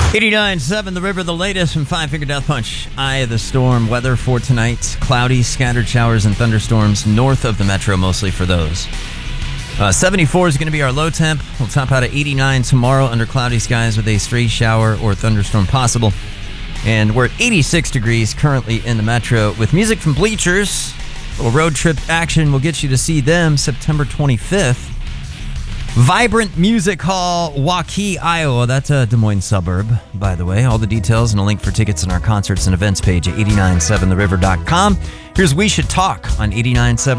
89.7 The River, the latest from Five Finger Death Punch. Eye of the storm weather for tonight. Cloudy, scattered showers and thunderstorms north of the metro, mostly for those. 74 is going to be our low temp. We'll top out at 89 tomorrow under cloudy skies with a stray shower or thunderstorm possible. And we're at 86 degrees currently in the metro with music from Bleachers. A little road trip action will get you to see them September 25th. Vibrant Music Hall, Waukee, Iowa. That's a Des Moines suburb, by the way. All the details and a link for tickets on our concerts and events page at 897theriver.com. Here's We Should Talk on 89.7